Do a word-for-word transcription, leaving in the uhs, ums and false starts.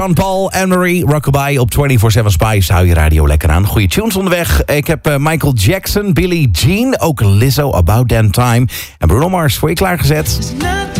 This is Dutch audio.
Paul, Anne-Marie, Rockabye op vierentwintig zeven Spice. Hou je radio lekker aan. Goeie tunes onderweg. Ik heb uh, Michael Jackson, Billie Jean, ook Lizzo, About Damn Time. En Bruno Mars voor je klaargezet.